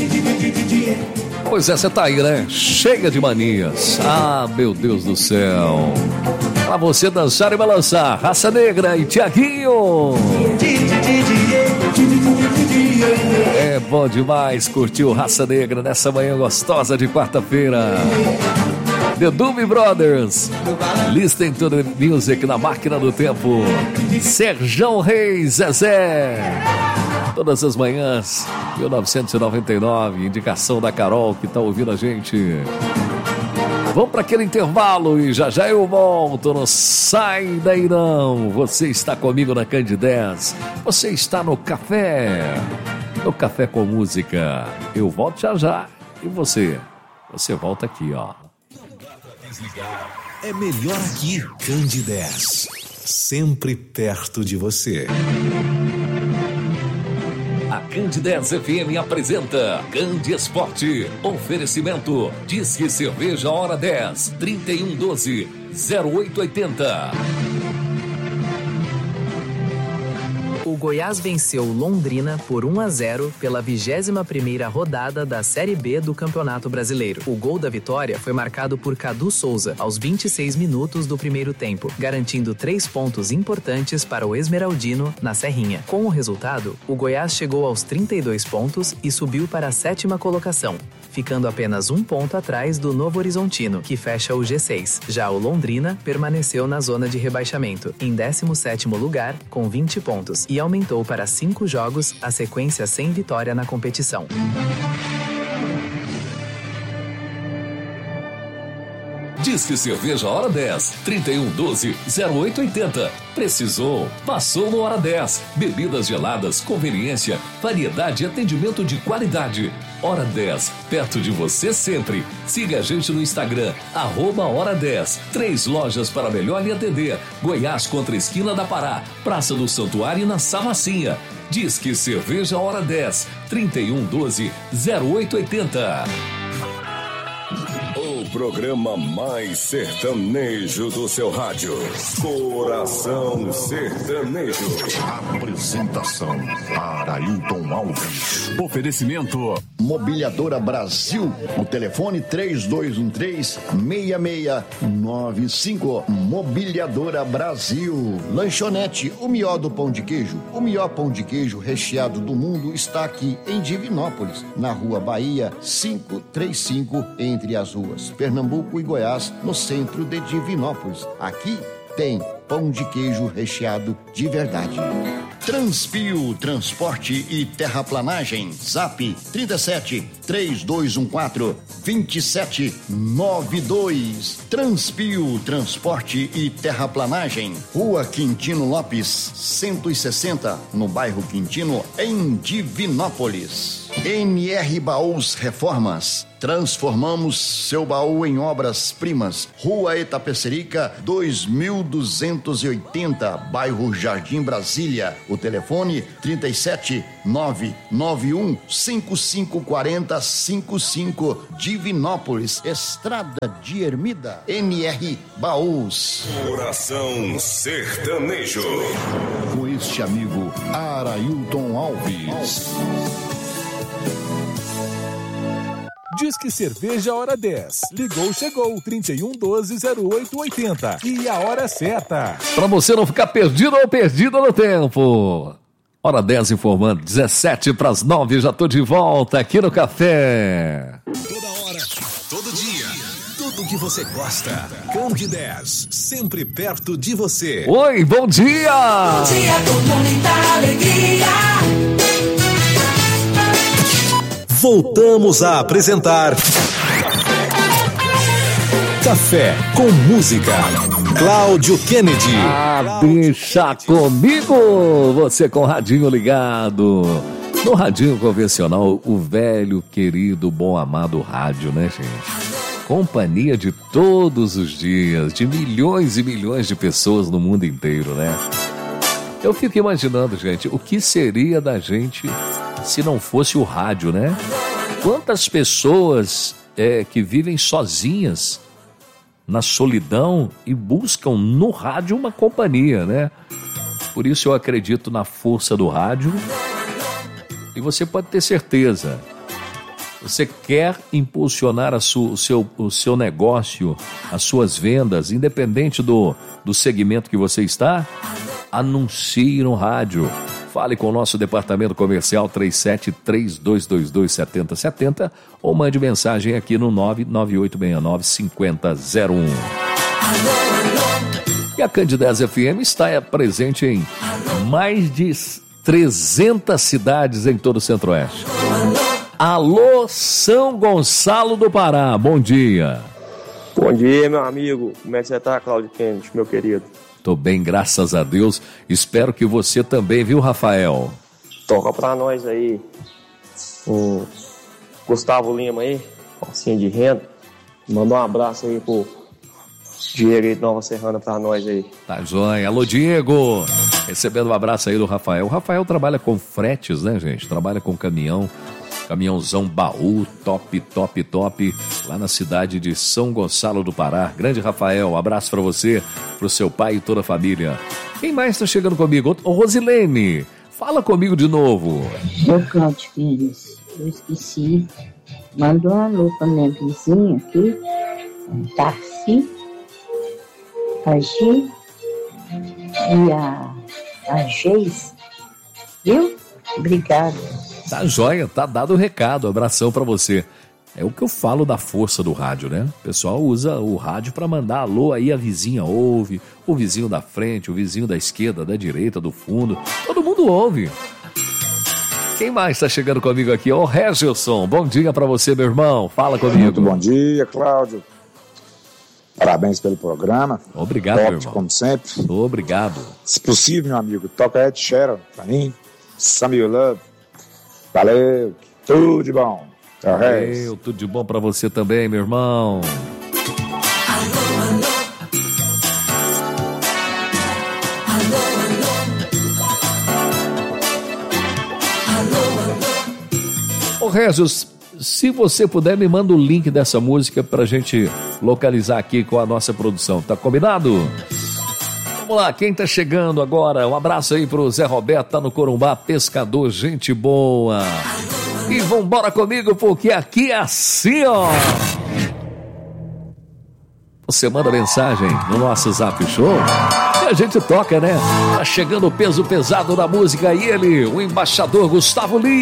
Pois é, você tá aí, né? Cheia de manias. Ah, meu Deus do céu. Pra você dançar e balançar, Raça Negra e Tiaguinho. É bom demais curtir o Raça Negra nessa manhã gostosa de quarta-feira. The Doobie Brothers, Listen to the Music na máquina do tempo. Serjão Reis, Zezé. Todas as manhãs, 1999, indicação da Carol que tá ouvindo a gente. Vamos para aquele intervalo e já já eu volto. Não sai daí não. Você está comigo na Candidez. Você está no Café. No Café com Música. Eu volto já já. E você? Você volta aqui, ó. É melhor aqui, Candidez. Sempre perto de você. A Candidez FM apresenta Candi Esporte. Oferecimento Disque Cerveja Hora 10 3112-0880. O Goiás venceu Londrina por 1-0 pela 21ª rodada da Série B do Campeonato Brasileiro. O gol da vitória foi marcado por Cadu Souza aos 26 minutos do primeiro tempo, garantindo 3 pontos importantes para o Esmeraldino na Serrinha. Com o resultado, o Goiás chegou aos 32 pontos e subiu para a 7ª colocação, ficando apenas 1 ponto atrás do Novo Horizontino, que fecha o G6. Já o Londrina permaneceu na zona de rebaixamento, em 17º lugar, com 20 pontos, e aumentou para 5 jogos a sequência sem vitória na competição. Disque Cerveja Hora 10, 3112-0880. Precisou? Passou no Hora 10. Bebidas geladas, conveniência, variedade e atendimento de qualidade. Hora 10, perto de você sempre. Siga a gente no Instagram, @Hora 10. 3 lojas para melhor lhe atender. Goiás contra a esquina da Pará, Praça do Santuário na Savacinha. Disque Cerveja Hora 10, 3112-0880. O programa mais sertanejo do seu rádio. Coração Sertanejo. Apresentação: Arailton Alves. Oferecimento: Mobiliadora Brasil. O telefone 3213-6695. Mobiliadora Brasil. Lanchonete O Mió do Pão de Queijo. O melhor pão de queijo recheado do mundo está aqui em Divinópolis, na Rua Bahia 535, entre as ruas Pernambuco e Goiás, no centro de Divinópolis. Aqui tem pão de queijo recheado de verdade. Transpio, transporte e terraplanagem. Zap 37-3214-2792. Transpio, transporte e terraplanagem. Rua Quintino Lopes, 160, no bairro Quintino, em Divinópolis. NR Baús Reformas. Transformamos seu baú em obras-primas. Rua Itapecerica, 2280, bairro Jardim Brasília. O telefone 37-991-5540-55, Divinópolis, Estrada de Ermida. NR Baús. Coração Sertanejo. Com este amigo Arailton Alves. Disque Cerveja Hora 10. Ligou, chegou. 3112-0880. E a hora certa. Pra você não ficar perdido ou perdida no tempo. Hora 10 informando. 7:17. Já tô de volta aqui no Café. Toda hora, todo dia. Tudo que você gosta. Candidez. Sempre perto de você. Oi, bom dia. Bom dia com muita alegria. Voltamos a apresentar Café com Música. Cláudio Kennedy. Deixa comigo, você com o radinho ligado. No radinho convencional, o velho, querido, bom, amado rádio, né, gente? Companhia de todos os dias, de milhões e milhões de pessoas no mundo inteiro, né? Eu fico imaginando, gente, o que seria da gente se não fosse o rádio, né? Quantas pessoas que vivem sozinhas na solidão e buscam no rádio uma companhia, né? Por isso eu acredito na força do rádio. E você pode ter certeza, Você quer impulsionar o seu negócio, as suas vendas, independente do segmento que você está? Anuncie no rádio. Fale com o nosso departamento comercial 3732227070 ou mande mensagem aqui no 99869-5001. E a Candidez FM está presente em mais de 300 cidades em todo o Centro-Oeste. Alô, São Gonçalo do Pará, bom dia. Bom dia, meu amigo. Como é que você tá, Cláudio Kennedy, meu querido? Tô bem, graças a Deus. Espero que você também, viu, Rafael? Toca pra nós aí o Gustavo Lima aí, calcinha de renda. Manda um abraço aí pro Diego aí de Nova Serrana pra nós aí. Tá joia. Alô, Diego. Recebendo um abraço aí do Rafael. O Rafael trabalha com fretes, né, gente? Trabalha com caminhãozão baú, top, lá na cidade de São Gonçalo do Pará. Grande Rafael, um abraço pra você, pro seu pai e toda a família. Quem mais tá chegando comigo? Ô, Rosilene, fala comigo de novo. Ô, Cláudio Pires, eu esqueci. Manda um alô pra minha vizinha aqui, Tarci, a Gi e a Geis, viu? Obrigado. Tá joia, tá dado o recado, abração pra você. É o que eu falo da força do rádio, né? O pessoal usa o rádio pra mandar alô, aí a vizinha ouve, o vizinho da frente, o vizinho da esquerda, da direita, do fundo, todo mundo ouve. Quem mais tá chegando comigo aqui? Ô, Regilson, bom dia pra você, meu irmão, fala comigo. Muito bom dia, Cláudio. Parabéns pelo programa. Obrigado, top, meu irmão. como sempre. Obrigado. Se possível, meu amigo, toca Ed Sheeran pra mim. Some Your Love. Valeu, tudo de bom. Valeu, tudo de bom pra você também, meu irmão. Ô, Regis, se você puder, me manda o link dessa música pra gente localizar aqui com a nossa produção, tá combinado? Vamos lá, quem tá chegando agora? Um abraço aí pro Zé Roberto, tá no Corumbá, pescador, gente boa. E vambora comigo, porque aqui é assim, ó. Você manda mensagem no nosso Zap Show e a gente toca, né? Tá chegando o peso pesado da música e ele, o embaixador Gustavo Lima.